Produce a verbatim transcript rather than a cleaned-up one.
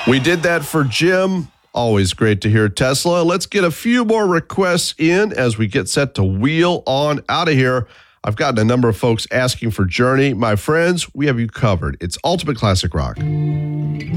We did that for Jim. Always great to hear Tesla. Let's get a few more requests in as we get set to wheel on out of here. I've gotten a number of folks asking for Journey. My friends, we have you covered. It's Ultimate Classic Rock.